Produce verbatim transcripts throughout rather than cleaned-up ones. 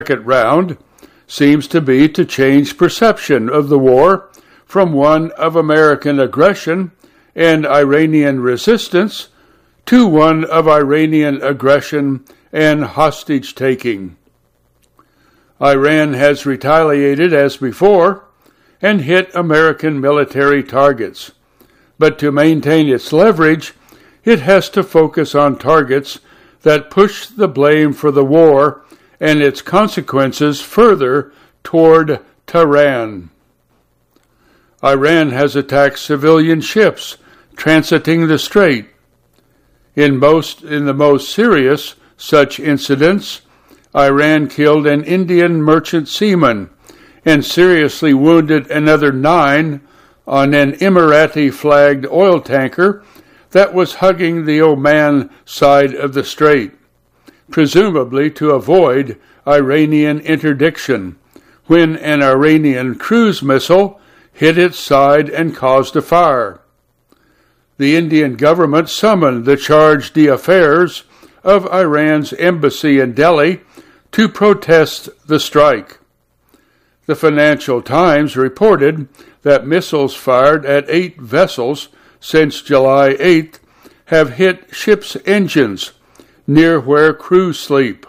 second round seems to be to change perception of the war from one of American aggression and Iranian resistance to one of Iranian aggression and hostage-taking. Iran has retaliated as before and hit American military targets, but to maintain its leverage, it has to focus on targets that push the blame for the war and its consequences further toward Tehran. Iran has attacked civilian ships transiting the strait. In most, in the most serious such incidents, Iran killed an Indian merchant seaman and seriously wounded another nine on an Emirati-flagged oil tanker that was hugging the Oman side of the strait, presumably to avoid Iranian interdiction, when an Iranian cruise missile hit its side and caused a fire. The Indian government summoned the charge d'affaires of Iran's embassy in Delhi to protest the strike. The Financial Times reported that missiles fired at eight vessels since July eighth have hit ships' engines near where crews sleep.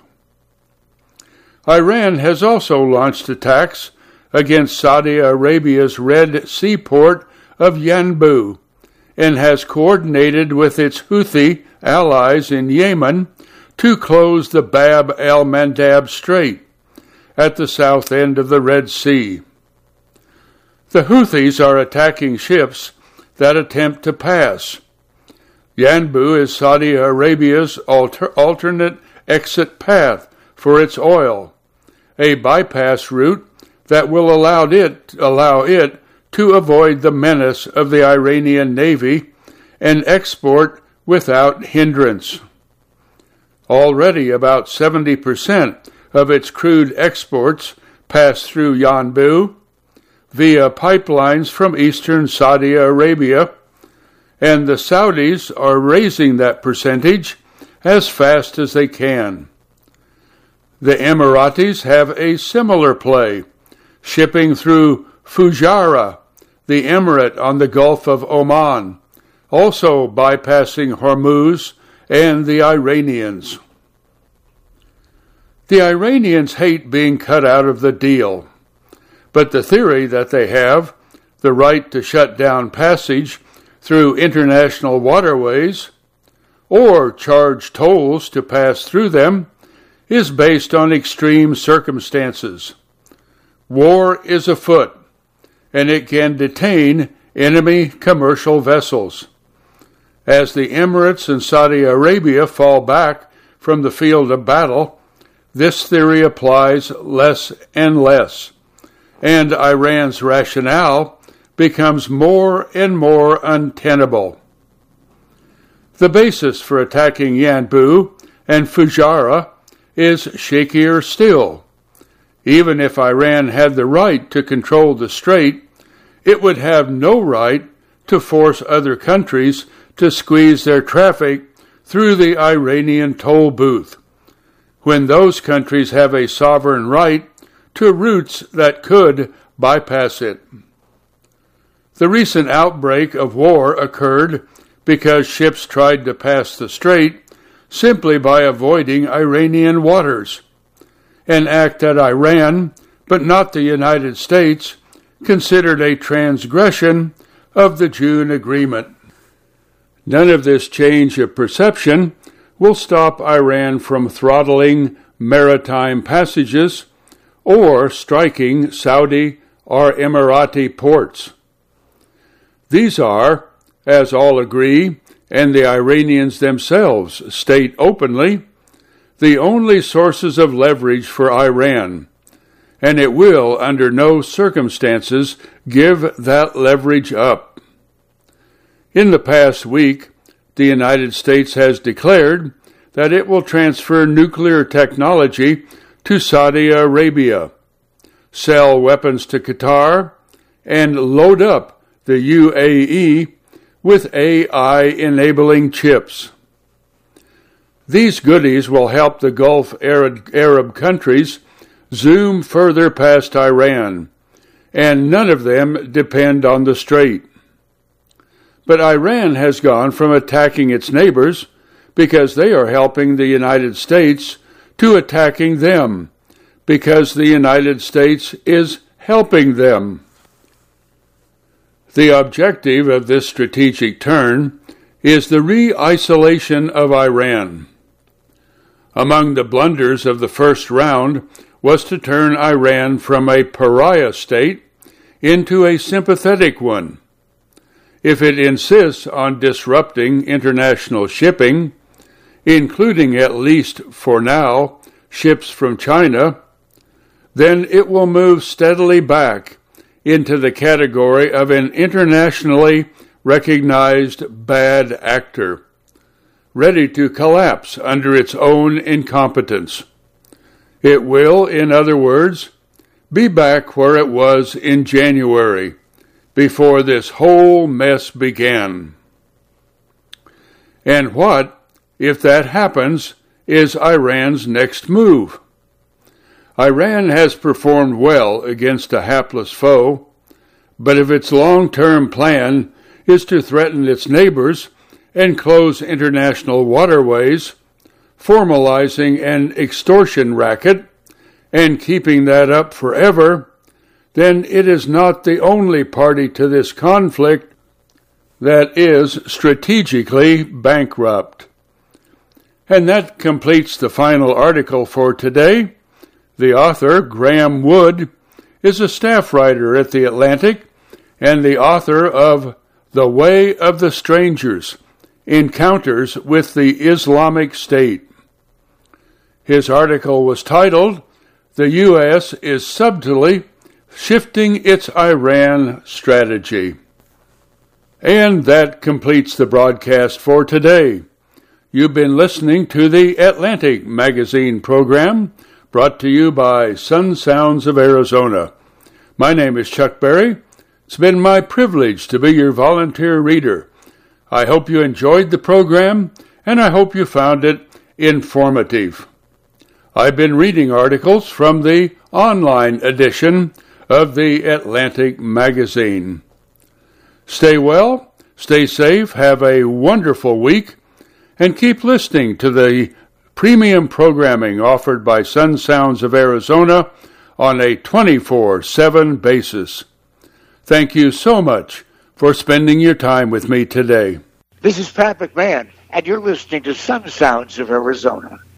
Iran has also launched attacks against Saudi Arabia's Red Sea port of Yanbu and has coordinated with its Houthi allies in Yemen to close the Bab el-Mandab Strait at the south end of the Red Sea. The Houthis are attacking ships that attempt to pass. Yanbu is Saudi Arabia's alter- alternate exit path for its oil, a bypass route that will allow it, allow it to avoid the menace of the Iranian Navy and export without hindrance. Already about seventy percent of its crude exports pass through Yanbu via pipelines from eastern Saudi Arabia, and the Saudis are raising that percentage as fast as they can. The Emiratis have a similar play, shipping through Fujairah, the emirate on the Gulf of Oman, also bypassing Hormuz and the Iranians. The Iranians hate being cut out of the deal, but the theory that they have the right to shut down passage through international waterways or charge tolls to pass through them is based on extreme circumstances. War is afoot, and it can detain enemy commercial vessels. As the Emirates and Saudi Arabia fall back from the field of battle, this theory applies less and less, and Iran's rationale becomes more and more untenable. The basis for attacking Yanbu and Fujairah is shakier still. Even if Iran had the right to control the strait, it would have no right to force other countries to squeeze their traffic through the Iranian toll booth, when those countries have a sovereign right to routes that could bypass it. The recent outbreak of war occurred because ships tried to pass the strait simply by avoiding Iranian waters, an act that Iran, but not the United States, considered a transgression of the June agreement. None of this change of perception will stop Iran from throttling maritime passages or striking Saudi or Emirati ports. These are, as all agree, and the Iranians themselves state openly, the only sources of leverage for Iran, and it will, under no circumstances, give that leverage up. In the past week, the United States has declared that it will transfer nuclear technology to Saudi Arabia, sell weapons to Qatar, and load up the U A E with A I-enabling chips. These goodies will help the Gulf Arab, Arab countries zoom further past Iran, and none of them depend on the strait. But Iran has gone from attacking its neighbors because they are helping the United States to attacking them because the United States is helping them. The objective of this strategic turn is the re-isolation of Iran. Among the blunders of the first round was to turn Iran from a pariah state into a sympathetic one. If it insists on disrupting international shipping, including at least for now ships from China, then it will move steadily back into the category of an internationally recognized bad actor, ready to collapse under its own incompetence. It will, in other words, be back where it was in January, before this whole mess began. And what, if that happens, is Iran's next move? Iran has performed well against a hapless foe, but if its long-term plan is to threaten its neighbors and close international waterways, formalizing an extortion racket and keeping that up forever, then it is not the only party to this conflict that is strategically bankrupt. And that completes the final article for today. The author, Graham Wood, is a staff writer at The Atlantic and the author of The Way of the Strangers, Encounters with the Islamic State. His article was titled, The U S is Subtly Shifting its Iran Strategy. And that completes the broadcast for today. You've been listening to the Atlantic Magazine program, brought to you by Sun Sounds of Arizona. My name is Chuck Berry. It's been my privilege to be your volunteer reader. I hope you enjoyed the program, and I hope you found it informative. I've been reading articles from the online edition of the Atlantic Magazine. Stay well, stay safe, have a wonderful week, and keep listening to the premium programming offered by Sun Sounds of Arizona on a twenty-four seven basis. Thank you so much for spending your time with me today. This is Pat McMahon, and you're listening to Sun Sounds of Arizona.